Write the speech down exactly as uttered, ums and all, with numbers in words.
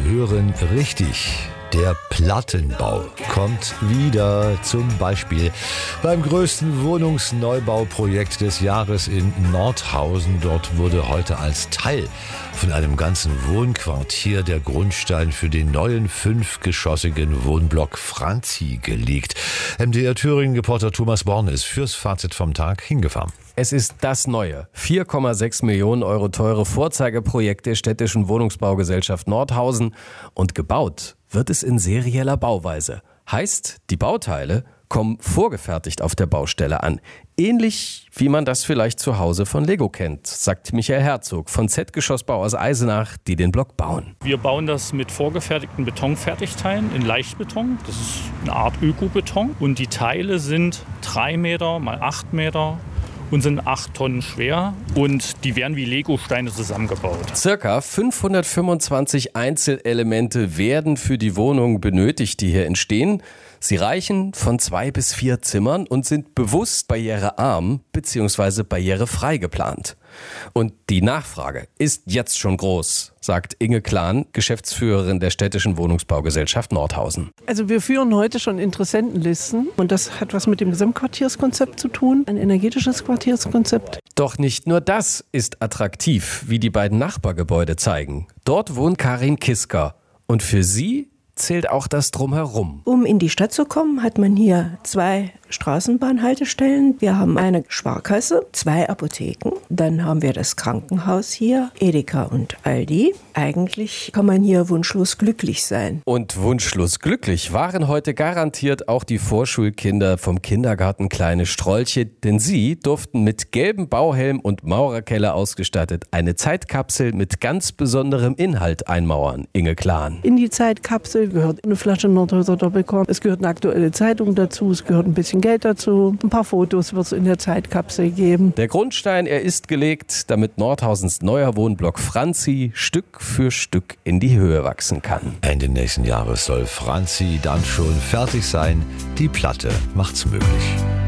hören richtig. Der Plattenbau kommt wieder, zum Beispiel beim größten Wohnungsneubauprojekt des Jahres in Nordhausen. Dort wurde heute als Teil von einem ganzen Wohnquartier der Grundstein für den neuen fünfgeschossigen Wohnblock Franzi gelegt. M D R Thüringen-Reporter Thomas Born ist fürs Fazit vom Tag hingefahren. Es ist das neue, vier Komma sechs Millionen Euro teure Vorzeigeprojekt der städtischen Wohnungsbaugesellschaft Nordhausen. Und gebaut wird es in serieller Bauweise. Heißt, die Bauteile kommen vorgefertigt auf der Baustelle an. Ähnlich wie man das vielleicht zu Hause von Lego kennt, sagt Michael Herzog von Z-Geschossbau aus Eisenach, die den Block bauen. Wir bauen das mit vorgefertigten Betonfertigteilen in Leichtbeton. Das ist eine Art Ökobeton. Und die Teile sind drei Meter mal acht Meter. Und sind acht Tonnen schwer und die werden wie Lego-Steine zusammengebaut. Circa fünfhundertfünfundzwanzig Einzelelemente werden für die Wohnungen benötigt, die hier entstehen. Sie reichen von zwei bis vier Zimmern und sind bewusst barrierearm bzw. barrierefrei geplant. Und die Nachfrage ist jetzt schon groß, sagt Inge Klan, Geschäftsführerin der städtischen Wohnungsbaugesellschaft Nordhausen. Also wir führen heute schon Interessentenlisten und das hat was mit dem Gesamtquartierskonzept zu tun, ein energetisches Quartierskonzept. Doch nicht nur das ist attraktiv, wie die beiden Nachbargebäude zeigen. Dort wohnt Karin Kisker und für sie zählt auch das Drumherum. Um in die Stadt zu kommen, hat man hier zwei Straßenbahnhaltestellen. Wir haben eine Sparkasse, zwei Apotheken. Dann haben wir das Krankenhaus hier, Edeka und Aldi. Eigentlich kann man hier wunschlos glücklich sein. Und wunschlos glücklich waren heute garantiert auch die Vorschulkinder vom Kindergarten Kleine Strolche, denn sie durften mit gelbem Bauhelm und Maurerkeller ausgestattet eine Zeitkapsel mit ganz besonderem Inhalt einmauern. Inge Klan. In die Zeitkapsel gehört eine Flasche Nordhäuser Doppelkorn. Es gehört eine aktuelle Zeitung dazu, es gehört ein bisschen Geld dazu. Ein paar Fotos wird es in der Zeitkapsel geben. Der Grundstein, er ist gelegt, damit Nordhausens neuer Wohnblock Franzi Stück für Stück in die Höhe wachsen kann. Ende nächsten Jahres soll Franzi dann schon fertig sein. Die Platte macht's möglich.